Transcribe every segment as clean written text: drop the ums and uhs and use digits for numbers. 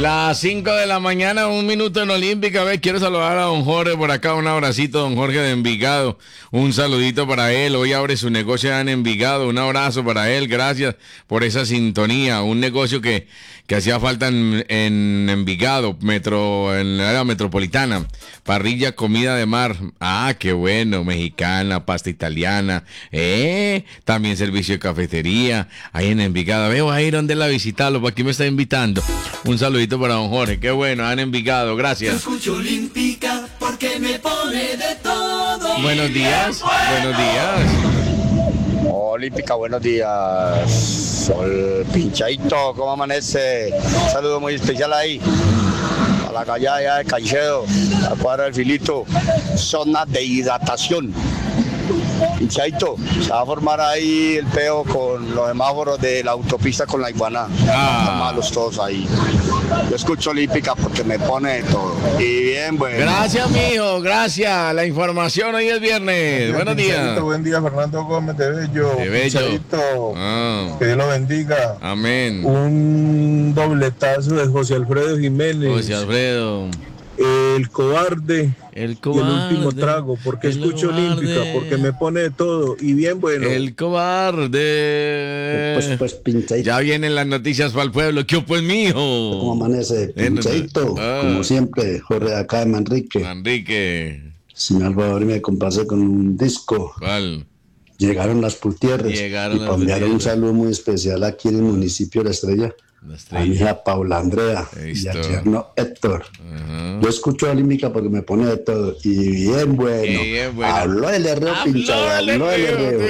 Las 5 de la mañana, 1 minuto en Olímpica. A ver, quiero saludar a don Jorge por acá. Un abracito, don Jorge de Envigado. Un saludito para él. Hoy abre su negocio en Envigado. Un abrazo para él. Gracias por esa sintonía. Un negocio que hacía falta en Envigado, en la área metropolitana. Parrilla, comida de mar. Ah, qué bueno. Mexicana, pasta italiana. También servicio de cafetería. Ahí en Envigado. Veo a ir donde la visitarlo. ¿Para aquí me está invitando? Un saludito para don Jorge. Qué bueno, han Envigado. Gracias. Yo escucho Olímpica porque me pone de todo. Buenos días. Buenos días. Olímpica, buenos días. Sol Pinchadito, ¿cómo amanece? Un saludo muy especial ahí. A la calle allá de Caicedo, a la cuadra del Filito. Zona de hidratación. Pinchadito, se va a formar ahí el peo con los semáforos de la autopista con la Iguaná. Están malos todos ahí. Yo escucho Olímpica porque me pone de todo. Y bien, bueno. Gracias, mijo, gracias. La información hoy es viernes. Buenos días. Buen día, Fernando Gómez de Bello. De Bello. Pinchadito, que Dios lo bendiga. Amén. Un dobletazo de José Alfredo Jiménez. José Alfredo. El cobarde. El Y el último trago, porque escucho Olímpica, porque me pone de todo. Y bien, bueno. El cobarde. Pues, Pinchadito. Ya vienen las noticias para el pueblo. ¿Qué pues, mijo? ¿Cómo amanece? Pinchadito. Como siempre, Jorge acá de Manrique. Manrique. Si me al favor y me complace con un disco. ¿Cuál? Llegaron las Putierres. Y para enviar un saludo muy especial aquí en el municipio de La Estrella. A mi hija Paula Andrea y al yerno Héctor. Yo escucho Olímpica porque me pone de todo. Y bien bueno. Habló el herrero pinchado. Habló el herrero.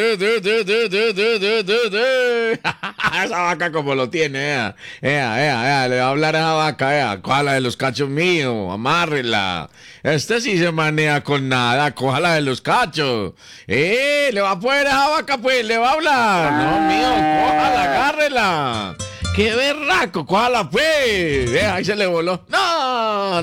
Esa vaca como lo tiene. Le va a hablar a esa vaca. Cójala de los cachos míos. Amárrela. Este sí se maneja con nada. Cójala de los cachos. Le va a poner a esa vaca, pues. Le va a hablar. No, mío. Cójala, agárrela. ¡Qué berraco! ¡Cójala, pues! Ahí se le voló. No.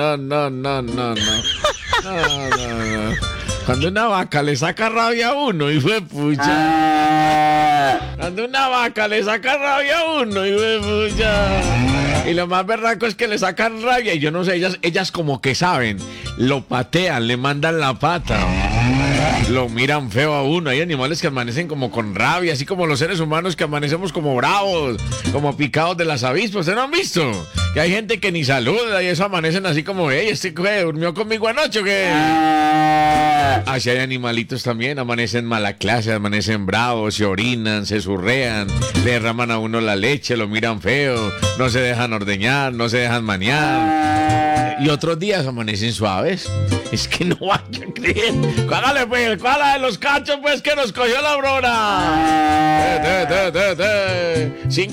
Cuando una vaca le saca rabia a uno, y fue pucha. Cuando una vaca le saca rabia a uno, y fue pucha. Y lo más berraco es que le sacan rabia, y yo no sé, ellas como que saben, lo patean, le mandan la pata. Lo miran feo a uno. Hay animales que amanecen como con rabia, así como los seres humanos que amanecemos como bravos, como picados de las avispas. ¿Ustedes no han visto? Que hay gente que ni saluda y eso amanecen así como, ¿este qué? ¿Durmió conmigo anoche o qué? Así hay animalitos también, amanecen mala clase, amanecen bravos, se orinan, se surrean, le derraman a uno la leche, lo miran feo, no se dejan ordeñar, no se dejan manear. Y otros días amanecen suaves. Es que no vaya a creer. Cuágale, pues, cuál de los cachos, pues, que nos cogió la aurora.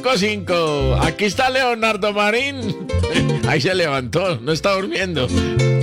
5-5. Aquí está Leonardo Marín. Ahí se levantó, no está durmiendo.